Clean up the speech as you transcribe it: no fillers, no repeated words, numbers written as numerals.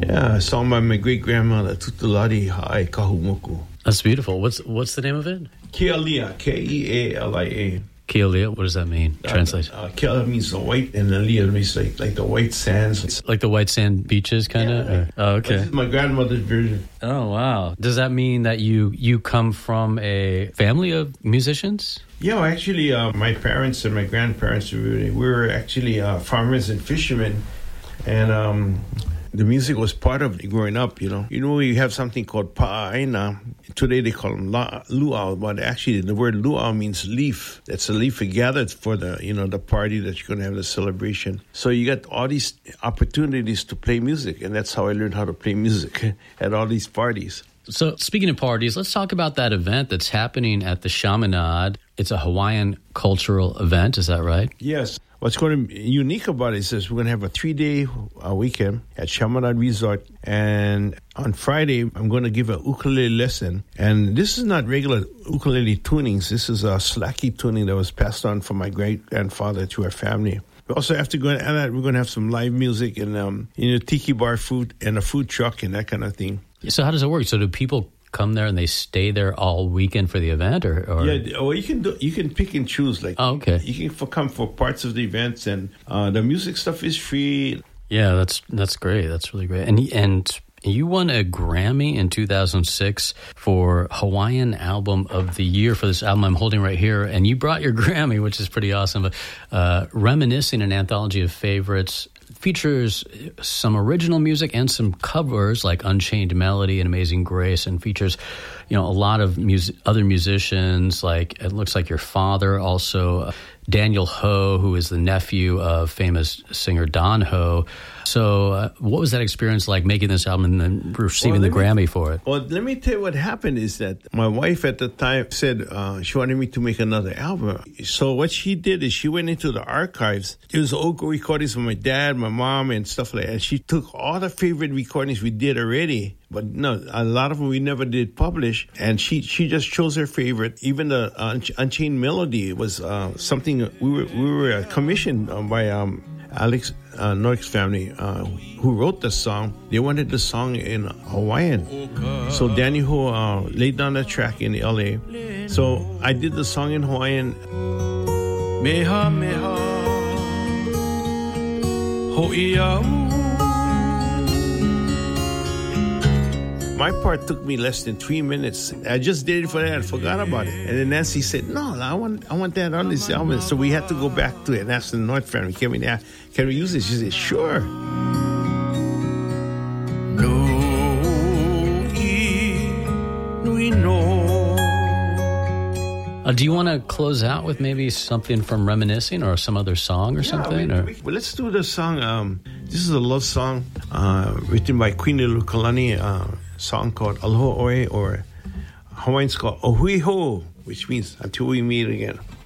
Yeah, a song by my great-grandmother, Tutulati Hai Kahumuku. That's beautiful. What's the name of it? Kealia, Kealia. Kealia, what does that mean? Translate. Kealia means the white, and Alia means like the white sands. It's like the white sand beaches, kind of? Yeah. Oh, okay. This is my grandmother's version. Oh, wow. Does that mean that you come from a family of musicians? Yeah, actually, my parents and my grandparents, we were actually farmers and fishermen. And the music was part of it growing up, you know. You know, you have something called pa'aina. Today they call them luau, but actually the word luau means leaf. That's a leaf gathered for the party that you're going to have, the celebration. So you got all these opportunities to play music, and that's how I learned how to play music at all these parties. So speaking of parties, let's talk about that event that's happening at the Chaminade. It's a Hawaiian cultural event, is that right? Yes. What's going to be unique about it is we're going to have a 3-day weekend at Chaminade Resort. And on Friday, I'm going to give an ukulele lesson. And this is not regular ukulele tunings. This is a slacky tuning that was passed on from my great-grandfather to our family. We also have to go, and we're going to have some live music and tiki bar food and a food truck and that kind of thing. So how does it work? So do people come there and they stay there all weekend for the event, or? Yeah, well, you can pick and choose. Like, oh, okay. You can come for parts of the events, and the music stuff is free. Yeah, that's great. That's really great. And you won a Grammy in 2006 for Hawaiian Album of the Year for this album I'm holding right here. And you brought your Grammy, which is pretty awesome. But Reminiscing, an anthology of favorites, features some original music and some covers like Unchained Melody and Amazing Grace, and features, a lot of other musicians, like it looks like your father, also Daniel Ho, who is the nephew of famous singer Don Ho. So what was that experience like, making this album and then receiving the Grammy for it? Well, let me tell you what happened is that my wife at the time said she wanted me to make another album. So what she did is she went into the archives. There was old recordings of my dad, my mom, and stuff like that. And she took all the favorite recordings we did already, but no, a lot of them we never did publish. And she just chose her favorite. Even the Unchained Melody was something we were commissioned by Alex Noik's family, who wrote the song. They wanted the song in Hawaiian. So Danny Ho laid down the track in LA. So I did the song in Hawaiian. Meha meha ho'iau. My part took me less than 3 minutes. I just did it for that. I forgot about it. And then Nancy said, no, I want that on this album. So we had to go back to it and ask the North family, can we use it? She said, sure. Do you want to close out with maybe something from Reminiscing or some other song or something? Well, let's do the song. This is a love song written by Queen Ilukalani, a song called Aloha Oe, or Hawaiians called Ohui Ho, which means until we meet again.